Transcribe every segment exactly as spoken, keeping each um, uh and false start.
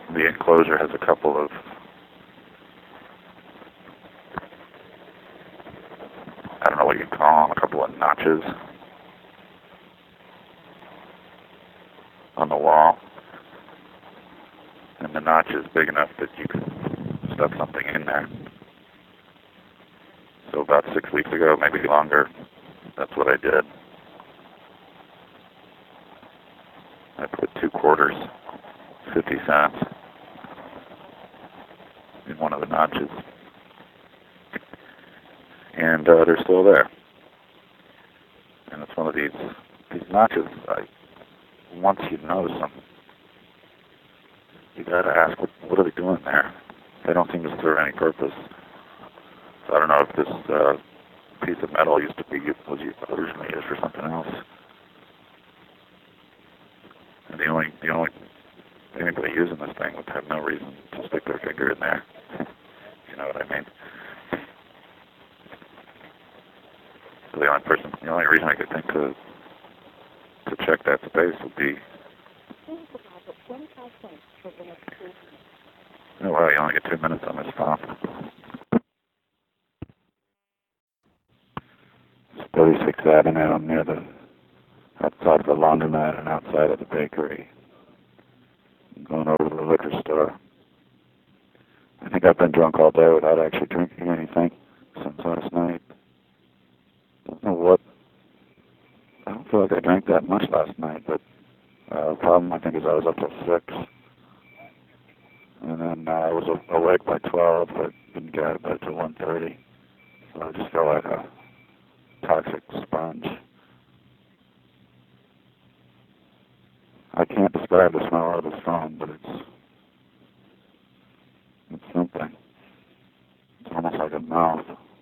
the enclosure has a couple of I don't know what you call them, a couple of notches on the wall. And the notch is big enough that you can stuff something in there. So about six weeks ago, maybe longer, that's what I did. I put two quarters, fifty cents, in one of the notches. And uh, they're still there. And it's one of these these notches. I, once you notice them, you gotta ask, what, what are they doing there? They don't seem to serve any purpose. So I don't know if this uh, piece of metal used to be was originally used for something else. And the only the only anybody using this thing would have no reason to stick their finger in there. You know what I mean? So the only person, the only reason I could think to to check that space would be. Oh well, you only get two minutes on this phone. It's thirty-sixth Avenue. I'm near the outside of the laundromat and outside of the bakery. I'm going over to the liquor store. I think I've been drunk all day without actually drinking anything since last night. Don't know what. I don't feel like I drank that much last night, but uh, the problem I think is I was up till six, and then uh, I was awake by twelve, but didn't get out of bed till one thirty. So I just feel like a toxic sponge. I can't describe the smell of this phone, but it's it's something. It's almost like a mouth.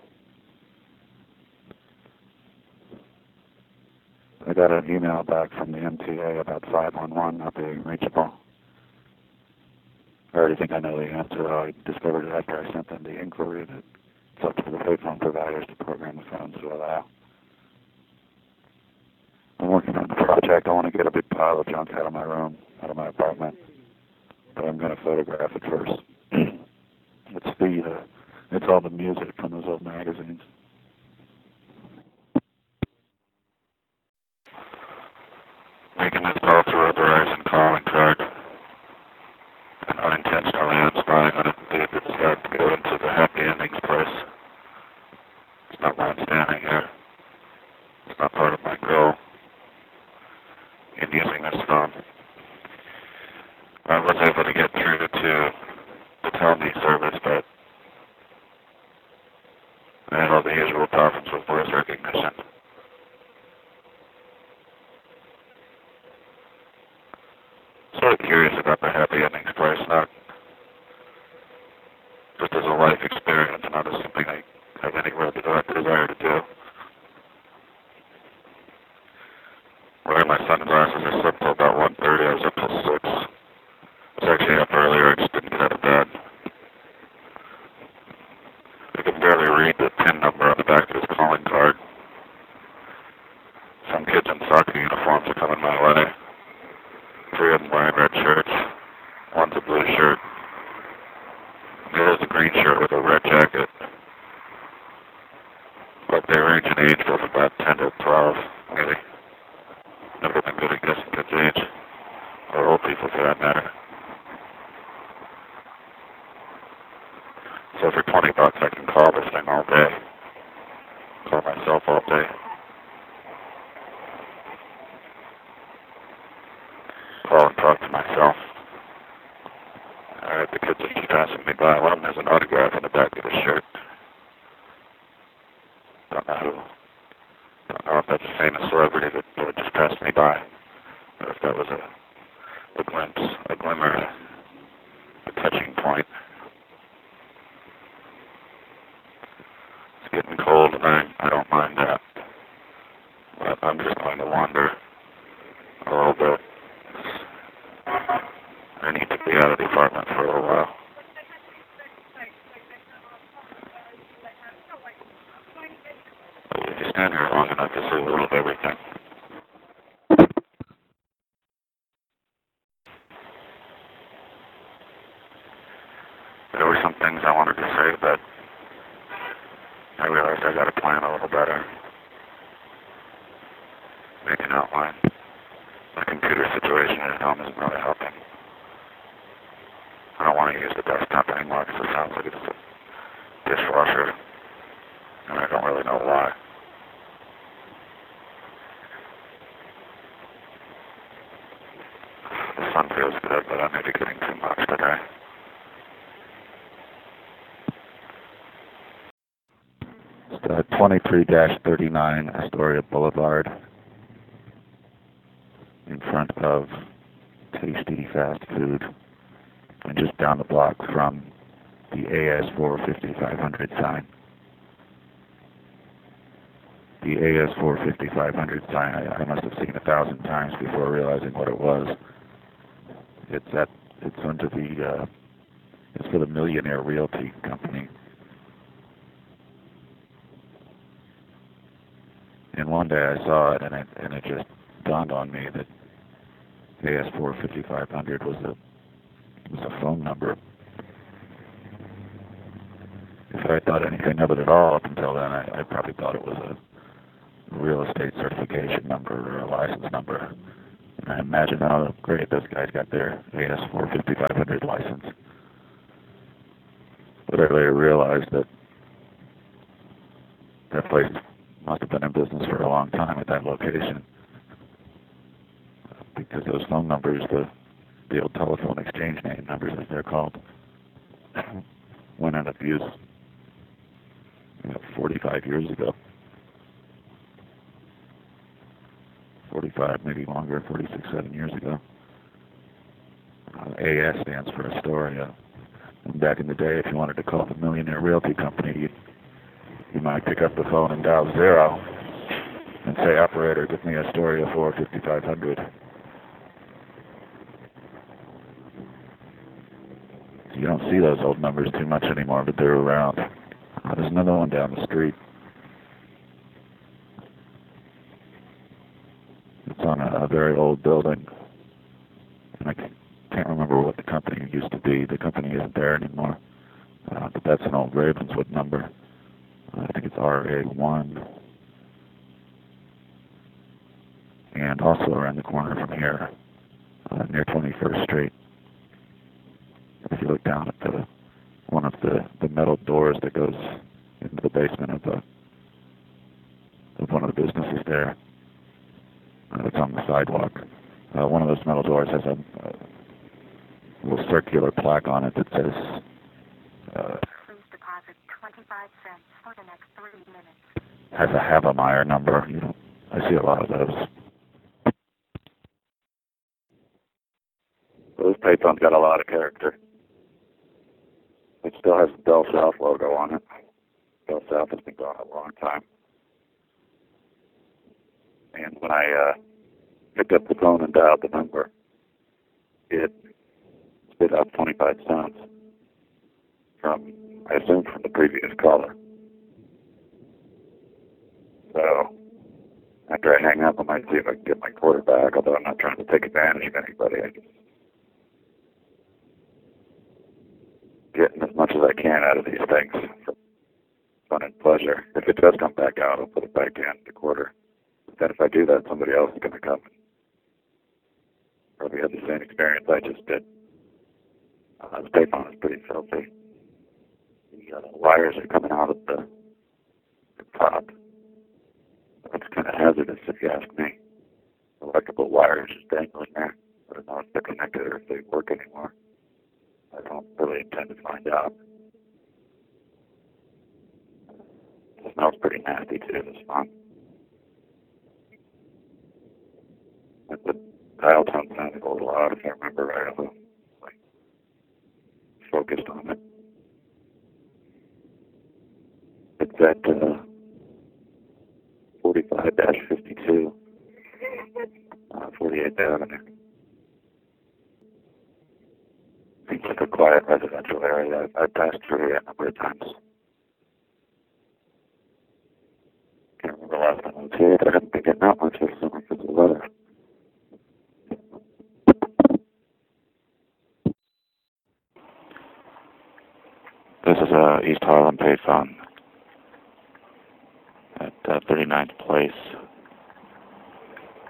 I got an email back from the M T A about five one one not being reachable. I already think I know the answer. I discovered it after I sent them the inquiry that it's up to the payphone providers to program the phones to allow. I'm working on the project. I want to get a big pile of junk out of my room, out of my apartment, but I'm going to photograph it first. It's the, uh, it's all the music from those old magazines. Making this call through a Verizon calling card, and unintentionally I'm spying on it. It's got to go into the happy endings price. It's not why I'm standing here. It's not part of my goal in using this phone. I was able to get through to the Tell Me service, but I had all the usual problems with voice recognition. Sort of curious about the happy endings price, not just as a life experience, not as something I have any real desire to do. Wearing my sunglasses, I slept till about one thirty, I was up till six. I was actually up earlier, I just didn't get out of bed. I can barely read the PIN number on the back of his calling card. Some kids in soccer uniforms are coming my way. Three of them wearing red shirts. One's a blue shirt. The other's a green shirt with a red jacket. But they range in age from about ten to twelve, maybe. Never been good at guessing kids' age. Or old people for that matter. So for twenty bucks I can call this thing all day. Call myself all day. Call and talk to myself. Alright, the kids are just passing me by. One of them has an autograph on the back of his shirt. Don't know who. Don't know if that's a famous celebrity that, that just passed me by. Or if that was a, a glimpse, a glimmer, a touching point. It's getting cold and I, I don't mind that. But I'm just going to wander a little bit. I need to be out of the apartment for a little while. But if you stand here long enough, you'll see a little of everything. make an outline. My computer situation at home isn't really helping. I don't want to use the desktop anymore because it sounds like it's a dishwasher, and I don't really know why. The sun feels good, but I may be getting too much today. It's uh, twenty-three thirty-nine Astoria Boulevard, in front of Tasty Fast Food, and just down the block from the A S four fifty-five hundred sign. The A S four fifty-five hundred sign I, I must have seen a thousand times before realizing what it was. It's at it's under the uh, it's for the Millionaire Realty Company. And one day I saw it, and it and it just dawned on me that A S four fifty-five hundred was a was a phone number. If I thought anything of it at all up until then, I, I probably thought it was a real estate certification number or a license number. And I imagine, oh, great, those guys got their A S four fifty-five hundred license. But I later realized that that place must have been in business for a long time at that location, because those phone numbers, the, the old telephone exchange name numbers as they're called, went out of use you know, forty-five years ago. forty-five, maybe longer, forty-six, seven years ago. Uh, A S stands for Astoria. And back in the day, if you wanted to call the Millionaire Realty Company, you, you might pick up the phone and dial zero and say, operator, give me Astoria four fifty-five hundred. You don't see those old numbers too much anymore, but they're around. Uh, there's another one down the street. It's on a, a very old building, and I can't remember what the company used to be. The company isn't there anymore, uh, but that's an old Ravenswood number. Uh, I think it's R A one. And also around the corner from here, uh, near twenty-first Street. If you look down at the one of the, the metal doors that goes into the basement of the of one of the businesses there, uh, it's on the sidewalk. Uh, one of those metal doors has a, a little circular plaque on it that says uh, Please deposit twenty-five cents for the next three minutes. Has a Havemeyer number. You know, I see a lot of those. Those payphones got a lot of character. It still has the Bell South logo on it. Bell South has been going a long time. And when I uh, picked up the phone and dialed the number, it spit out twenty-five cents from, I assume, from the previous caller. So after I hang up, I might see if I can get my quarter back, although I'm not trying to take advantage of anybody. I just getting as much as I can out of these things for fun and pleasure. If it does come back out, I'll put it back in the quarter. But then if I do that, somebody else is going to come and probably have the same experience I just did. Uh, the payphone is pretty filthy. The uh, wires are coming out at the, the top. It's kind of hazardous if you ask me. Electrical wires just dangling there. I don't know if they're connected or if they work anymore. I don't really intend to find out. It smells pretty nasty too, this phone. And the dial tone sounded a little odd if I remember right, although like focused on it. It's at uh, forty-five fifty-two, uh, forty-eighth Avenue. Seems like a quiet residential area. I've, I've passed through here a number of times. Can't remember the last time I was here, but I haven't been getting out much this summer because of the weather. This is uh, East Harlem payphone at uh, thirty-ninth Place.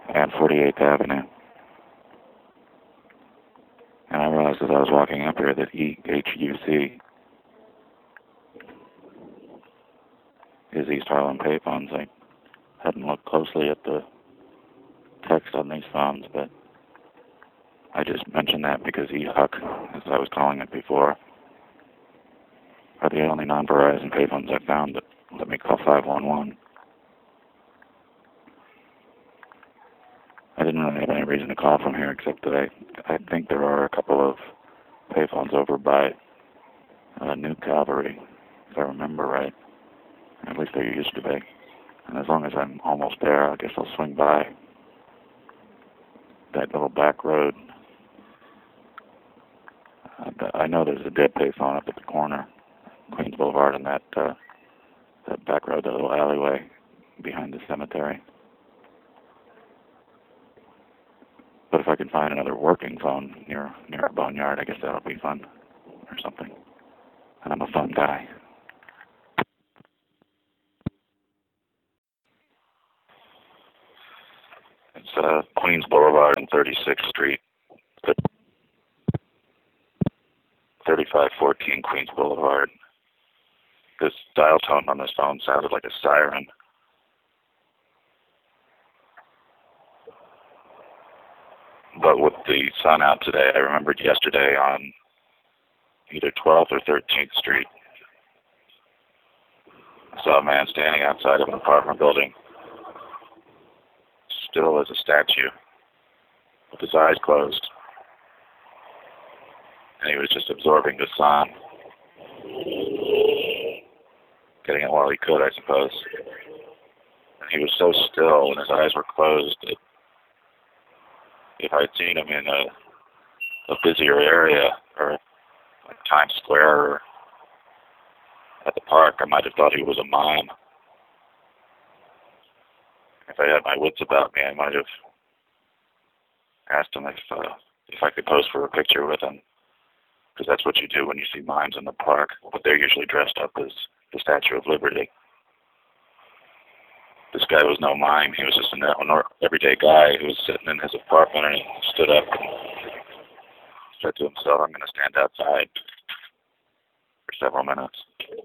and forty-eighth Avenue. And I realized as I was walking up here that E H U C is East Harlem payphones. I hadn't looked closely at the text on these phones, but I just mentioned that because E H U C, as I was calling it before, are the only non-Verizon payphones I found that let me call five one one. I didn't really have any reason to call from here except that I, I think there are a couple of payphones over by uh, New Calvary, if I remember right. At least there used to be. And as long as I'm almost there, I guess I'll swing by that little back road. Uh, I know there's a dead payphone up at the corner, Queens Boulevard, and that uh, that back road, that little alleyway behind the cemetery. But if I can find another working phone near near a boneyard, I guess that'll be fun or something. And I'm a phone guy. It's uh, Queens Boulevard and thirty-sixth Street. thirty-five fourteen Queens Boulevard. This dial tone on this phone sounded like a siren. But with the sun out today, I remembered yesterday on either twelfth or thirteenth Street, I saw a man standing outside of an apartment building, still as a statue, with his eyes closed. And he was just absorbing the sun, getting it while he could, I suppose. And he was so still and his eyes were closed that if I'd seen him in a, a busier area, or like Times Square or at the park, I might have thought he was a mime. If I had my wits about me, I might have asked him if uh, if I could pose for a picture with him, because that's what you do when you see mimes in the park, but they're usually dressed up as the Statue of Liberty. This guy was no mime. He was just an everyday guy who was sitting in his apartment, and he stood up and said to himself, I'm going to stand outside for several minutes.